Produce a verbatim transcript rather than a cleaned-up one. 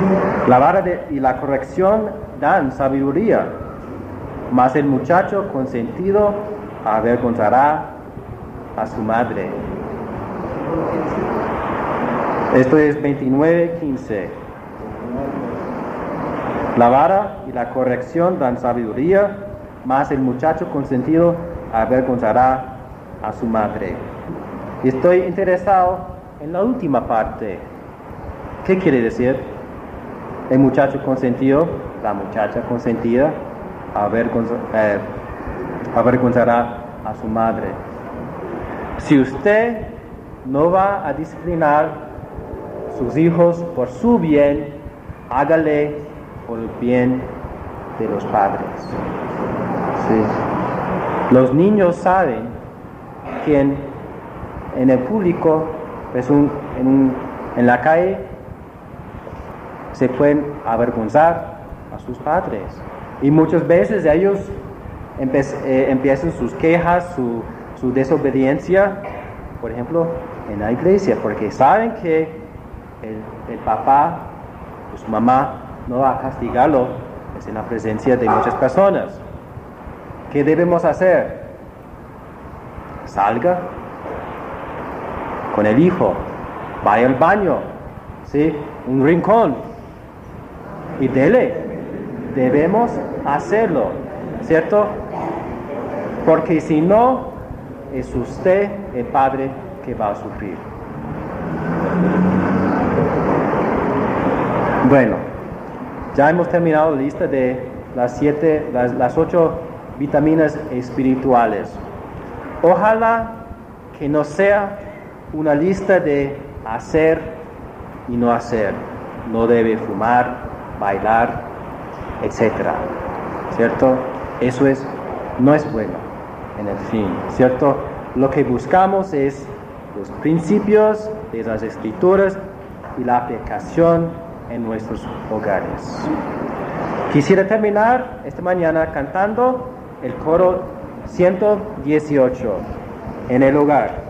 La vara de, y la corrección dan sabiduría, mas el muchacho consentido avergonzará a su madre. Esto es veintinueve quince. La vara y la corrección dan sabiduría, mas el muchacho consentido avergonzará a su madre. Y estoy interesado en la última parte. ¿Qué quiere decir? El muchacho consentido, la muchacha consentida, avergonza, eh, avergonzará a su madre. Si usted no va a disciplinar a sus hijos por su bien, hágale por el bien de los padres. Sí. Los niños saben que en, en el público, pues un, en, un, en la calle, se pueden avergonzar a sus padres. Y muchas veces ellos empe- eh, empiezan sus quejas, su, su desobediencia, por ejemplo, en la iglesia, porque saben que el, el papá o su mamá no va a castigarlo, es en la presencia de muchas personas. ¿Qué debemos hacer? Salga con el hijo, vaya al baño, ¿sí? Un rincón, y dele. Debemos hacerlo, ¿cierto? Porque si no, es usted el padre que va a sufrir. Bueno, ya hemos terminado la lista de las siete, las, las ocho vitaminas espirituales. Ojalá que no sea una lista de hacer y no hacer. No debe fumar, bailar, etcétera. ¿Cierto? Eso es, no es bueno en el fin, ¿cierto? Lo que buscamos es los principios de las Escrituras y la aplicación en nuestros hogares. Quisiera terminar esta mañana cantando el coro ciento dieciocho, en el hogar.